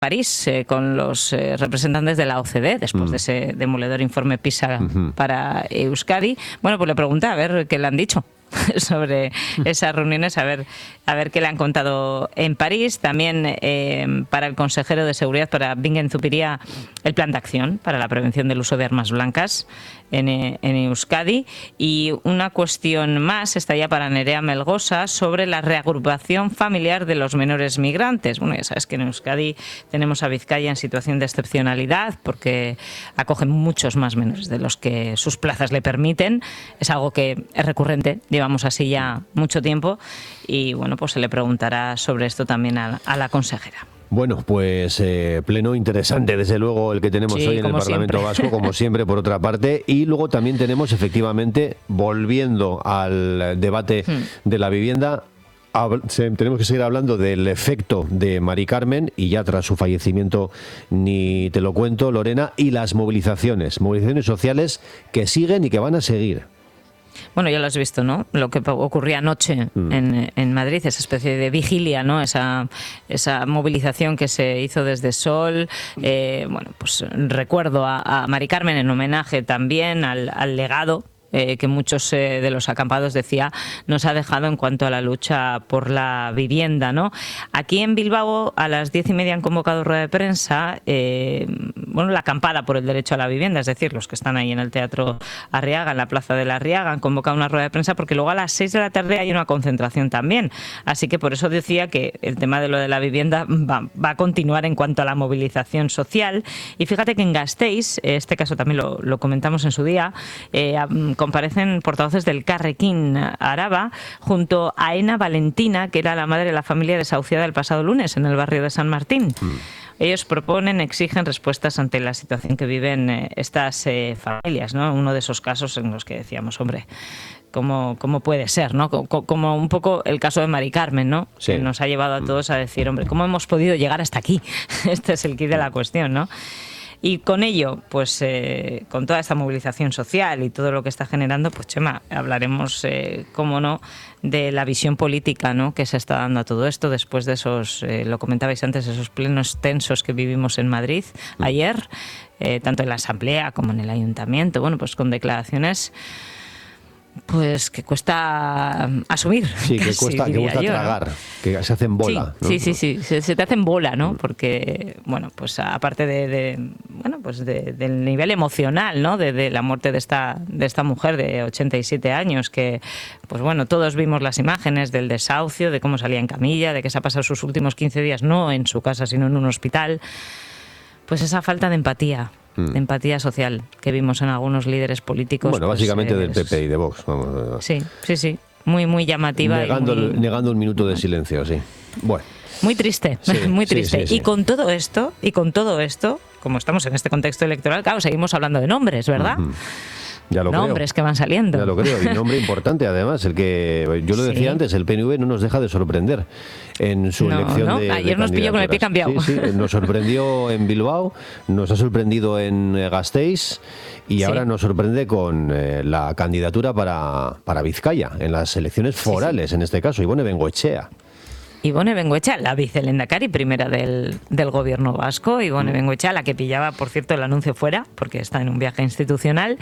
París con los representantes de la OCDE después de ese demoledor informe PISA para Euskadi. Bueno, pues le pregunté a ver qué le han dicho sobre esas reuniones, a ver qué le han contado en París. También para el consejero de Seguridad, para Bingen Zupiria, el plan de acción para la prevención del uso de armas blancas en Euskadi. Y una cuestión más está ya para Nerea Melgosa sobre la reagrupación familiar de los menores migrantes. Bueno, ya sabes que en Euskadi tenemos a Vizcaya en situación de excepcionalidad porque acogen muchos más menores de los que sus plazas le permiten. Es algo que es recurrente, llevamos así ya mucho tiempo y bueno, pues se le preguntará sobre esto también a la consejera. Bueno, pues pleno interesante, desde luego, el que tenemos hoy en el Parlamento Vasco, como siempre, por otra parte. Y luego también tenemos, efectivamente, volviendo al debate de la vivienda, tenemos que seguir hablando del efecto de Mari Carmen, y ya tras su fallecimiento ni te lo cuento, Lorena, y las movilizaciones sociales que siguen y que van a seguir. Bueno, ya lo has visto, ¿no? Lo que ocurría anoche en Madrid, esa especie de vigilia, ¿no? Esa movilización que se hizo desde Sol. Bueno, pues recuerdo a Mari Carmen en homenaje también al legado que muchos de los acampados, decía, nos ha dejado en cuanto a la lucha por la vivienda, ¿no? Aquí en Bilbao a las 10:30 han convocado rueda de prensa, la acampada por el derecho a la vivienda, es decir, los que están ahí en el Teatro Arriaga, en la Plaza de la Arriaga, han convocado una rueda de prensa porque luego a las 6 de la tarde hay una concentración también. Así que por eso decía que el tema de lo de la vivienda va a continuar en cuanto a la movilización social. Y fíjate que en Gasteiz, este caso también lo comentamos en su día, comparecen portavoces del Carrequín Araba junto a Ena Valentina, que era la madre de la familia desahuciada el pasado lunes en el barrio de San Martín. Ellos exigen respuestas ante la situación que viven estas familias, ¿no? Uno de esos casos en los que decíamos, hombre, ¿cómo puede ser, ¿no? Como un poco el caso de Mari Carmen, ¿no? Sí. Que nos ha llevado a todos a decir, hombre, ¿cómo hemos podido llegar hasta aquí? Este es el quid de la cuestión, ¿no? Y con ello, pues con toda esta movilización social y todo lo que está generando, pues Chema, hablaremos, cómo no, de la visión política, ¿no?, que se está dando a todo esto después de esos, lo comentabais antes, esos plenos tensos que vivimos en Madrid ayer, tanto en la Asamblea como en el Ayuntamiento, bueno, pues con declaraciones pues que cuesta asumir. Sí, que cuesta tragar, ¿no? Que se hacen bola. Sí, ¿no? sí, se te hacen bola, ¿no? Porque, bueno, pues aparte del nivel emocional, ¿no? De la muerte de esta mujer de 87 años, que, pues bueno, todos vimos las imágenes del desahucio, de cómo salía en camilla, de que se ha pasado sus últimos 15 días no en su casa, sino en un hospital. Pues esa falta de empatía social que vimos en algunos líderes políticos. Bueno, básicamente del PP y de Vox. Vamos. Sí. Muy llamativa. Negando un minuto de silencio, sí. Bueno. Muy triste, muy triste. Sí. Y con todo esto, como estamos en este contexto electoral, claro, seguimos hablando de nombres, ¿verdad? Ya lo nombres que van saliendo. Ya lo creo, y un nombre importante además, el que yo lo decía antes, el PNV no nos deja de sorprender en su elección de ayer nos pilló con el pie cambiado. Sí, nos sorprendió en Bilbao, nos ha sorprendido en Gasteiz y ahora nos sorprende con la candidatura para Vizcaya, en las elecciones forales, en este caso, Ibone Bengoechea. Ibone Bengoechea, la vicelendakari primera del gobierno vasco. Ibone Bengoechea, la que pillaba, por cierto, el anuncio fuera, porque está en un viaje institucional.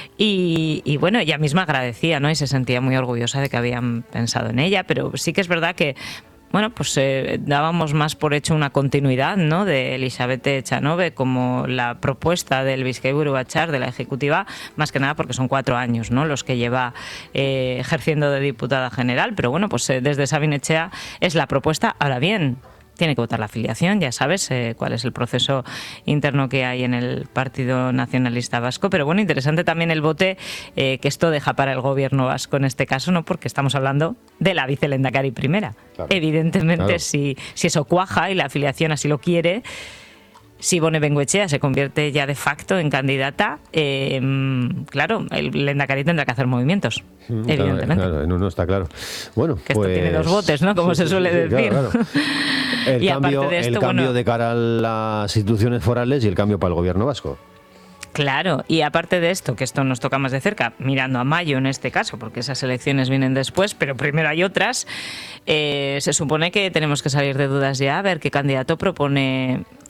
Y bueno, ella misma agradecía, ¿no? Y se sentía muy orgullosa de que habían pensado en ella. Pero sí que es verdad que, bueno, pues dábamos más por hecho una continuidad, ¿no?, de Elizabeth Echanove como la propuesta del Bizkaiburu Batzar, de la Ejecutiva, más que nada porque son 4 años, ¿no?, los que lleva ejerciendo de diputada general, pero bueno, pues desde Sabin Etxea es la propuesta. Ahora bien, tiene que votar la afiliación, ya sabes cuál es el proceso interno que hay en el Partido Nacionalista Vasco, pero bueno, interesante también el bote que esto deja para el gobierno vasco en este caso, ¿no?, porque estamos hablando de la vicelendakari primera. Claro, evidentemente, claro. Si eso cuaja y la afiliación así lo quiere, si Ibone Bengoechea se convierte ya de facto en candidata, claro, el lehendakari tendrá que hacer movimientos, evidentemente. Claro, no está claro. Bueno, que esto tiene 2 botes, ¿no?, como se suele decir. Claro. El cambio de cara a las instituciones forales y el cambio para el gobierno vasco. Claro, y aparte de esto, que esto nos toca más de cerca, mirando a mayo en este caso, porque esas elecciones vienen después, pero primero hay otras, se supone que tenemos que salir de dudas ya, a ver qué candidato propone